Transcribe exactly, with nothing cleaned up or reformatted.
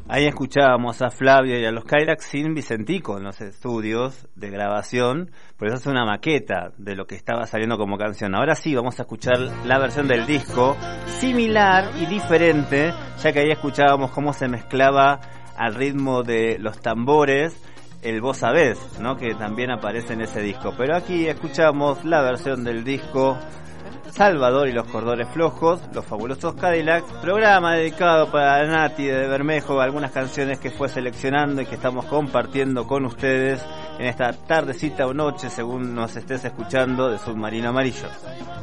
Ahí escuchábamos a Flavio y a los Kylax sin Vicentico en los estudios de grabación, por eso es una maqueta de lo que estaba saliendo como canción. Ahora sí, vamos a escuchar la versión del disco, similar y diferente, ya que ahí escuchábamos cómo se mezclaba al ritmo de los tambores el Vos Sabés, ¿no? Que también aparece en ese disco. Pero aquí escuchamos la versión del disco Salvador y los Cordones Flojos, Los Fabulosos Cadillacs, programa dedicado para Nati de Bermejo, algunas canciones que fue seleccionando y que estamos compartiendo con ustedes en esta tardecita o noche, según nos estés escuchando, de Submarino Amarillo.